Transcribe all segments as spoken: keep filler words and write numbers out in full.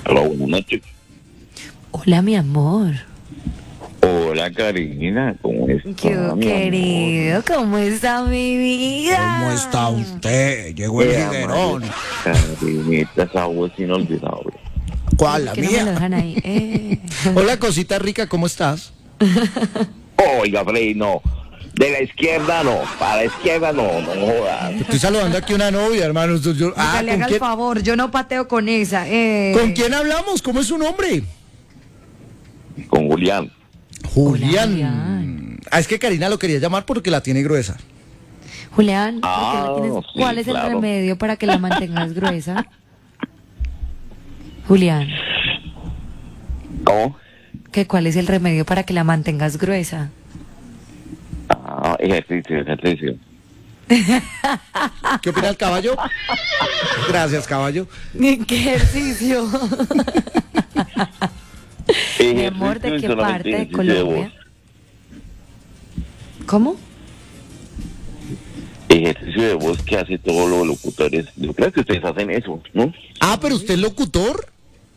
Hola, buenas noches. Hola, mi amor. Hola, Karina, ¿cómo está? Qué mi querido, ¿cómo está mi vida? ¿Cómo está usted? Llegó el Eh, Figuerón. Karinita, esa voz inolvidable. ¿Cuál, la ¿Por qué no me lo mía? dejan ahí? Eh. Hola, cosita rica, ¿cómo estás? Oiga, Freddy, no. De la izquierda no, para la izquierda no, no jodas. Estoy saludando aquí a una novia, hermano. Yo- yo- ah, Oiga, le ¿con haga el quién, favor, yo no pateo con esa. Eh. ¿con quién hablamos? ¿Cómo es su nombre? Con Julián. Julián. Julián. Ah, es que Karina lo quería llamar porque la tiene gruesa. Julián, ¿por qué Ah, la tienes- sí, ¿cuál es el claro. remedio para que la mantengas gruesa? Julián, ¿Cómo? ¿qué, ¿cuál es el remedio para que la mantengas gruesa? Ah, ejercicio, ejercicio. ¿Qué opina el caballo? Gracias, caballo. ¿Qué ejercicio? Mi amor, ¿de Ejercicio y qué solamente parte de ejercicio de Colombia? voz. ¿Cómo? Ejercicio de voz que hace todos los locutores. Yo creo que ustedes hacen eso, ¿no? Ah, pero usted es locutor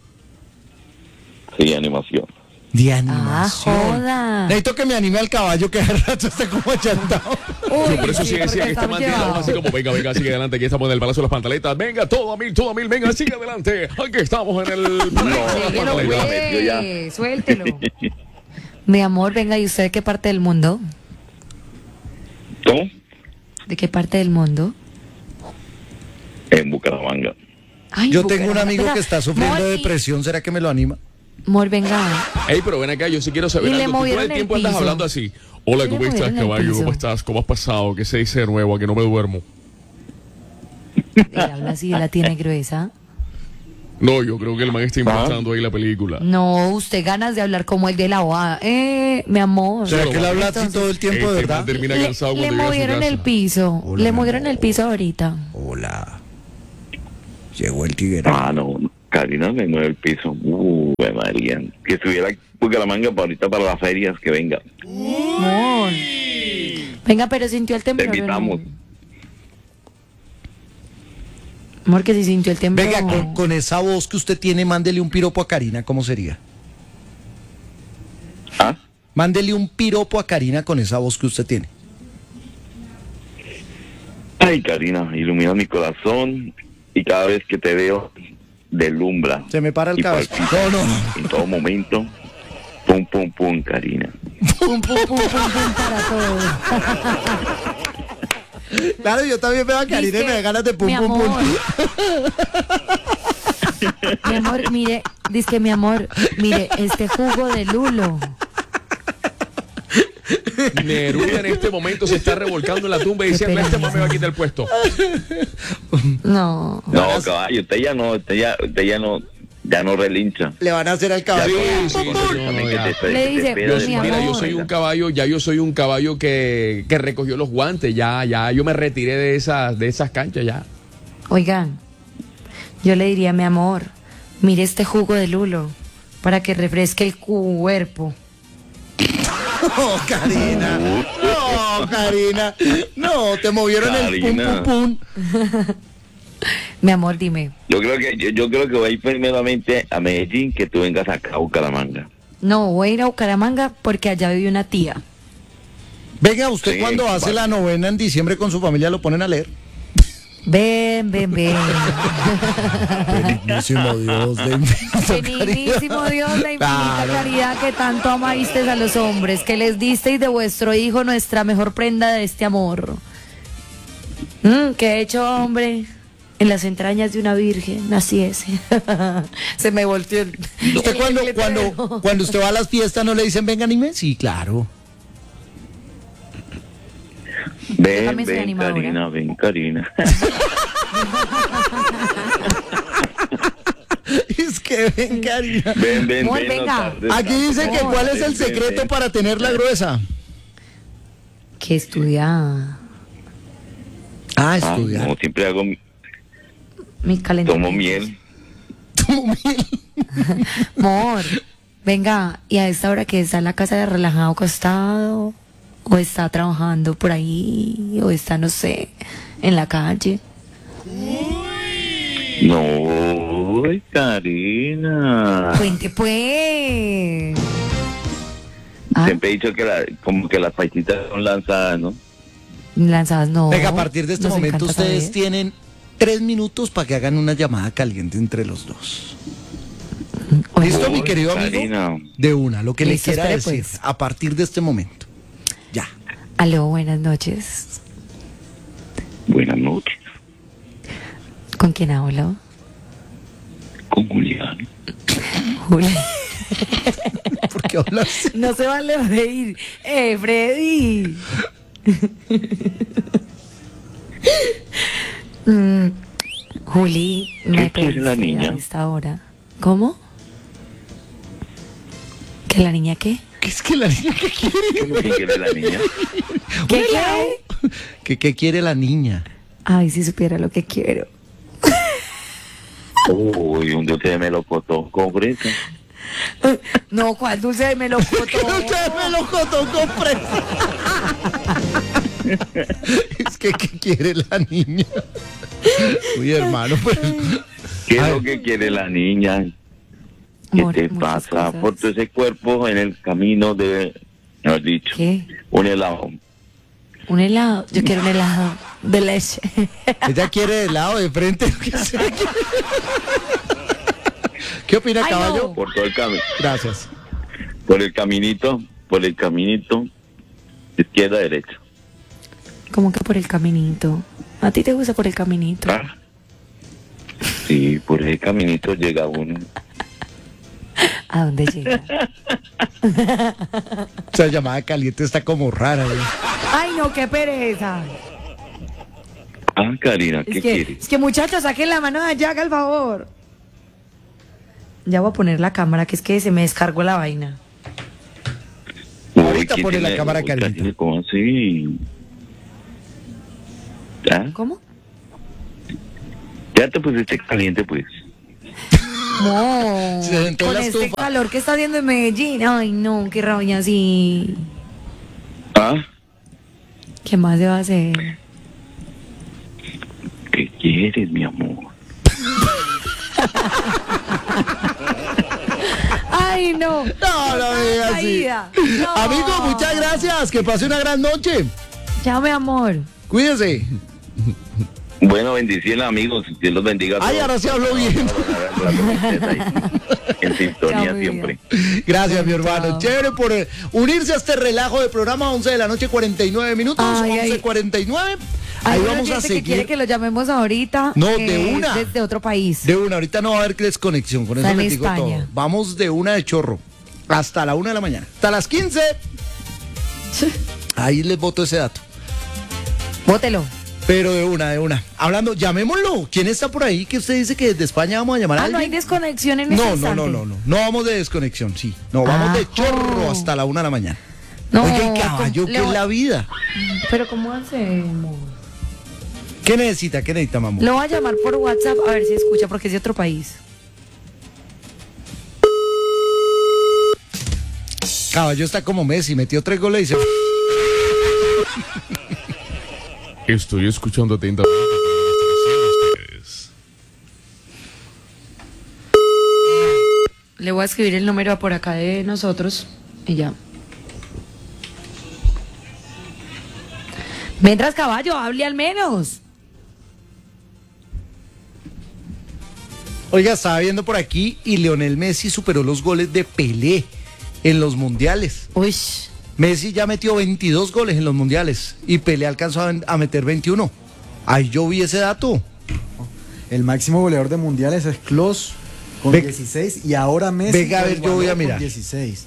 Sí, animación. de Ah, animación. joda. Necesito que me anime al caballo que de rato está como achantado. Uy, Por eso sí, sí decía porque que este está man tiene la llevado. voz así como, venga, venga, sigue adelante, aquí estamos en el Palacio de las Pantaletas, venga, todo a mil, todo a mil, venga, sigue adelante, aquí estamos en el Palacio de las Suéltelo, Pantaletas. metió ya. pues, suéltelo. Mi amor, venga, ¿y usted de qué parte del mundo? ¿Cómo? ¿De qué parte del mundo? En Bucaramanga. Ay, Yo tengo un Bucaramanga. amigo que está sufriendo Mor, de y- depresión, ¿será que me lo anima? Mor, venga. Ey, pero ven acá, yo sí quiero saber Y le algo, tú todo movieron el el tiempo andas piso. hablando así, hola, Sí, ¿cómo le estás, movieron el caballo? piso. ¿Cómo estás? ¿Cómo has pasado? ¿Qué se dice de nuevo? ¿A que no me duermo? Él habla así, él la tiene gruesa. No, yo creo que el man está inventando ahí la película. No, usted ganas de hablar como el de la O A. Eh, mi amor. ¿Será que él habla así Entonces, todo el tiempo, de Este man verdad? termina Le, cansado le cuando llega a su movieron casa. el piso. Hola, le mi movieron el amor. piso ahorita. Hola. Llegó el tigre. Ah, no, Karina me mueve el piso. Uh, María. Que estuviera Bucaramanga para ahorita para las ferias, que venga. Amor. Venga, pero sintió el Te temblor. ¿o no? invitamos. Amor, que si sintió el temblor. Venga, con, con esa voz que usted tiene, mándele un piropo a Karina, ¿cómo sería? ¿Ah? Mándele un piropo a Karina con esa voz que usted tiene. Ay, Karina, ilumina mi corazón y cada vez que te veo, deslumbra. Se me para el Y cabello. palpita No, no, no. En todo momento, pum, pum, pum, Karina. Pum, pum, pum, pum, pum, para todo. Claro, yo también veo a Karina y Dice, me da ganas de pum, mi pum, pum. amor. Mi amor, mire, dice que mi amor, mire, este jugo de lulo. Neruda en este momento se está revolcando en la tumba y diciendo, este man me va a quitar el puesto. No. No, caballo, usted ya no, usted ya, usted ya no, ya no relincha. Le van a hacer al Ya caballo. Sí, sí, con- sí, también no, que ya. te espera- Le que te dice, espera mi de amor. Mira, yo soy un caballo, ya yo soy un caballo que, que recogió los guantes, ya, ya, yo me retiré de esas, de esas canchas ya. Oigan, yo le diría, mi amor, mire este jugo de lulo para que refresque el cuerpo. No, Karina. No, Karina. No, te movieron el pum, Karina. pum, pum. Mi amor, dime. Yo creo que yo, yo creo que voy a ir primeramente a Medellín, que tú vengas acá a Bucaramanga. No, voy a ir a Bucaramanga porque allá vive una tía. Venga, usted Sí, cuando hace vale. la novena en diciembre con su familia lo ponen a leer. Ven, ven, ven. Benignísimo Dios de infinita Benignísimo caridad. Dios, la infinita Claro. caridad que tanto amasteis a los hombres, que les disteis de vuestro hijo nuestra mejor prenda de este amor. Mm, que he hecho hombre en las entrañas de una virgen, naciese. Se me volteó el... Usted el cuando, letrero. cuando, cuando usted va a las fiestas no le dicen venga anime. Sí, claro. Ven, también soy ven, animadora. Karina, ven, Karina. Es que ven, Karina. Ven, ven, Amor, ven. venga. no tardes Aquí tanto. dice que Amor. cuál es el Ven, ven, secreto ven. para tenerla gruesa. Que estudia Ah, Ah, estudiar. no, siempre hago, mi- mi calentamiento. tomo miel. Tomo miel. Amor, venga, y a esta hora que está en la casa de relajado acostado, o está trabajando por ahí, o está, no sé, en la calle. No, Uy, Karina. Cuente pues. Ah, Siempre he dicho que la, como que las paisitas son lanzadas, ¿no? lanzadas no. Venga, a partir de este Nos momento encanta ustedes saber. tienen tres minutos para que hagan una llamada caliente entre los dos. Oye, ¿Listo, mi Uy, querido amigo? Karina. De una, lo que le Listo, quiera espere, decir pues. a partir de este momento. Ya. Aló, buenas noches. Buenas noches, ¿Con quién hablo? con Julián. Julia. ¿Por qué hablas? No se vale reír. ¡Eh, Freddy! Mm, Juli, me quiere la pediste niña? a esta hora. ¿Cómo? ¿Que la niña qué? ¿Qué es que la niña que quiere? ¿Qué es lo que quiere la niña? ¿Qué quiere? ¿Qué, qué quiere la niña? Ay, si supiera lo que quiero. Uy, un dulce de melocotón con fresa. No, ¿cuál dulce de melocotón? Usted me lo cotó con fresa. Es que, ¿qué quiere la niña? Uy, hermano, pues. ¿Qué es Ay. lo que quiere la niña? ¿Qué Amor, te muchas pasa cosas. por todo ese cuerpo en el camino de, mejor dicho, ¿Qué? un helado? Un helado. Yo quiero un helado de leche. Ella quiere helado de frente. ¿Qué sé? ¿Qué opina, Ay, caballo? no. Por todo el camino, Gracias. por el caminito, por el caminito, izquierda, derecha. Como que por el caminito. ¿A ti te gusta por el caminito? Ah. Sí, por ese caminito llega uno. ¿A dónde llega? Esa llamada caliente está como rara. ¿eh? Ay, no, qué pereza. Ah, Karina, ¿qué Es que, quieres? es que muchachos, saquen la mano de allá, haga el favor. Ya voy a poner la cámara, que es que se me descargó la vaina. Ahorita ¿quién pone la tiene- cámara uy, caliente. Karina, ¿cómo así? ¿Ah? ¿Cómo? Ya te pusiste caliente, pues. No. Se sentó en Con la este estufa. calor que está haciendo en Medellín. Ay, no, qué rabia así. ¿Ah? ¿Qué más se va a hacer? ¿Qué quieres, mi amor? Ay, no. No, no me diga así. Caída. No. Amigo, muchas gracias. Que pase una gran noche. Chao, mi amor. Cuídese. Bueno, bendiciones, amigos. Dios los bendiga a todos. Ay, ahora sí hablo bien. En sintonía Chao, mi siempre. Gracias, mi hermano. Chao. Chévere por eh, unirse a este relajo de programa. once de la noche, cuarenta y nueve minutos. Ay, ay. once cuarenta y nueve. Hay Ahí una vamos a gente que quiere seguir. que lo llamemos ahorita. No, de eh, una. Desde otro país. De una, ahorita no va a haber desconexión. Con Está eso en les digo España. todo. Vamos de una de chorro. Hasta la una de la mañana. Hasta las quince. Ahí les boto ese dato. Bótelo. Pero de una, de una. Hablando, llamémoslo. ¿Quién está por ahí que usted dice que desde España vamos a llamar a Ah, no hay alguien? desconexión en No, ese no, instante. no, no, no. No vamos de desconexión, sí. No, vamos de Ajo. chorro hasta la una de la mañana. No, Oye, caballo, ¿cómo- ¿qué le es voy- la vida? Pero ¿cómo hacemos? ¿Qué necesita? ¿Qué necesita, mamá? Lo voy a llamar por WhatsApp a ver si escucha porque es de otro país. Caballo está como Messi, metió tres goles y se... Estoy escuchando atentamente. Ustedes. Le voy a escribir el número por acá de nosotros y ya. Mientras, caballo, hable al menos. Oiga, estaba viendo por aquí y Lionel Messi superó los goles de Pelé en los mundiales. Uy, Messi ya metió veintidós goles en los mundiales y Pelé alcanzó a, a meter veintiuno. Ahí yo vi ese dato. El máximo goleador de mundiales es Klose con Ve- dieciséis y ahora Messi Venga, a ver, lo yo voy a igualó con mirar. dieciséis.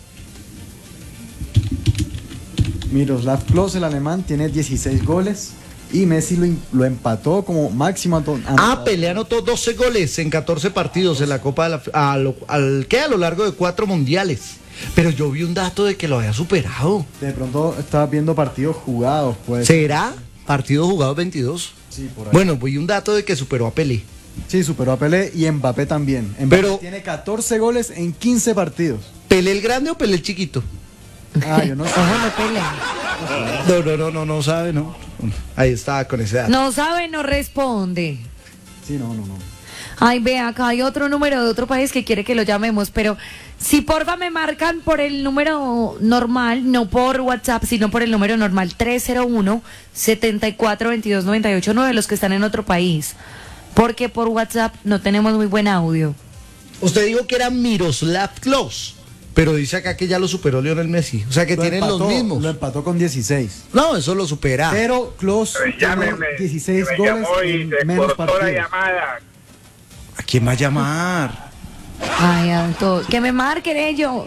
Miroslav Klose, el alemán, tiene dieciséis goles y Messi lo, in- lo empató como máximo ato- Ah, anotador. Pelé anotó doce goles en catorce partidos en la Copa de la... A lo, al, ¿qué? A lo largo de cuatro mundiales. Pero yo vi un dato de que lo había superado. De pronto estaba viendo partidos jugados, pues. ¿Será? Partidos jugados veintidós. Sí, por ahí. Bueno, vi un dato de que superó a Pelé. Sí, superó a Pelé y Mbappé también. Mbappé Pero- tiene catorce goles en quince partidos. ¿Pelé el grande o Pelé el chiquito? Ah, yo no sé. ojo, no peleen. No, no, no, no, no sabe, ¿no? Ahí está con ese dato. No sabe, no responde. Sí, no, no, no. Ay, ve, acá hay otro número de otro país que quiere que lo llamemos, pero si porfa me marcan por el número normal, no por WhatsApp, sino por el número normal tres cero uno, siete cuatro dos dos, nueve ocho nueve, los que están en otro país, porque por WhatsApp no tenemos muy buen audio. Usted dijo que era Miroslav Klose, pero dice acá que ya lo superó Lionel Messi. O sea que Lo tienen empató, los mismos. Lo empató con dieciséis. No, eso lo supera. Pero Klose Pues tiene llámeme, dieciséis me goles llamó y en se menos cortó la partidos. llamada. ¿A quién va a llamar? Ay, Anto, que me marquen ellos.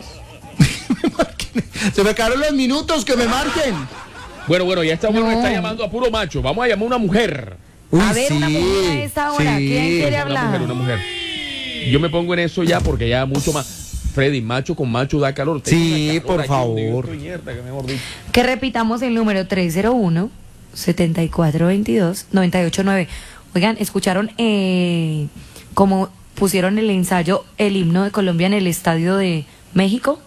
Se me acabaron los minutos, que me marquen. Bueno, bueno, ya está bueno, No. está llamando a puro macho. Vamos a llamar a una mujer. Uy, A ver, una sí, mujer a esta hora, sí. ¿quién quiere Una hablar? mujer, una mujer. Yo me pongo en eso ya porque ya mucho más. Freddy, macho con macho da calor. Tengo Sí, una calor por aquí donde yo favor. estoy, mierda, que mejor dicho. Que repitamos el número tres cero uno, siete cuatro dos dos, nueve ocho nueve. Oigan, ¿escucharon eh, cómo pusieron el ensayo, el himno de Colombia en el Estadio de México?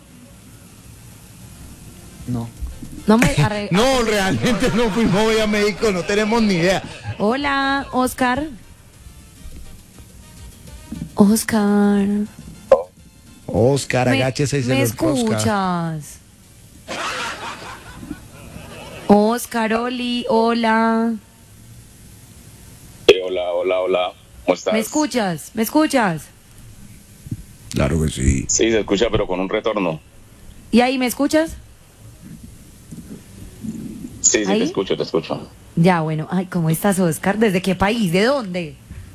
No. No me arre- No, realmente no fuimos hoy a México, no tenemos ni idea. Hola, Oscar. Oscar. Oscar, ¿Me, agáchese y se ¿me lo enrosca. escuchas? Oscar, Oli, hola. Eh, hola, hola, hola. ¿Cómo estás? ¿Me escuchas? ¿Me escuchas? Claro que sí. Sí, se escucha, pero con un retorno. ¿Y ahí me escuchas? Sí, sí, ¿Ahí? te escucho, te escucho. Ya, bueno. Ay, ¿cómo estás, Oscar? ¿Desde qué país? ¿De dónde?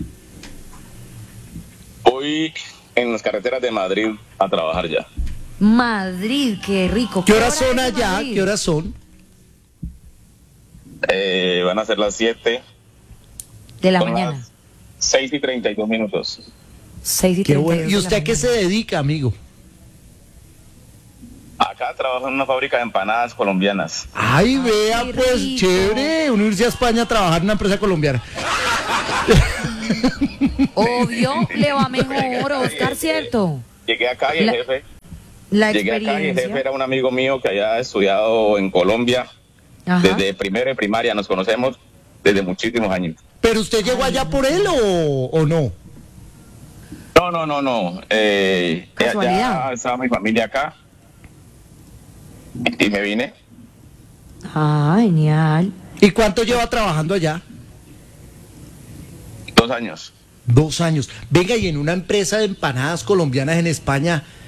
Voy en las carreteras de Madrid a trabajar ya. Madrid, qué rico. ¿Qué horas hora son es en allá? Madrid? ¿Qué horas son? Eh, van a ser las siete. De la Son mañana. las seis y treinta y dos minutos. Seis y Qué treinta bueno. dos ¿Y de usted la a qué se mañana. dedica, amigo? Acá trabajo en una fábrica de empanadas colombianas. Ay, vea, qué pues, rico. chévere, unirse a España a trabajar en una empresa colombiana. Obvio, le va mejor, Oscar, ¿cierto? Llegué acá y el La- jefe, La llegué acá y el jefe experiencia. era un amigo mío que había estudiado en Colombia. Ajá. Desde primero de primaria nos conocemos desde muchísimos años. ¿Pero usted llegó allá por él o, o no? No, no, no, no. Eh, ya- Casualidad. ya estaba mi familia acá y me vine. Ah, genial. ¿Y cuánto lleva trabajando allá? Dos años. Dos años. Venga, y en una empresa de empanadas colombianas en España,